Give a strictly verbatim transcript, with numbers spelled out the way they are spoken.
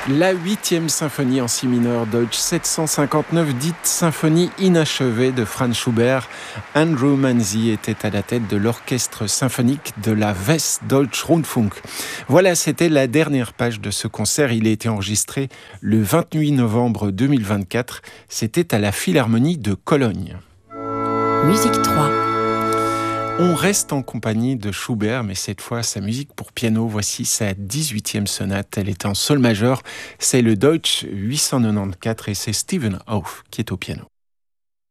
La huitième symphonie en si mineur, Deutsch sept cent cinquante-neuf, dite symphonie inachevée de Franz Schubert. Andrew Manzi était à la tête de l'orchestre symphonique de la Westdeutscher Rundfunk. Voilà, c'était la dernière page de ce concert. Il a été enregistré le vingt-huit novembre deux mille vingt-quatre. C'était à la Philharmonie de Cologne. Musique trois. On reste en compagnie de Schubert, mais cette fois sa musique pour piano. Voici sa dix-huitième sonate. Elle est en sol majeur. C'est le Deutsch huit cent quatre-vingt-quatorze et c'est Stephen Hough qui est au piano.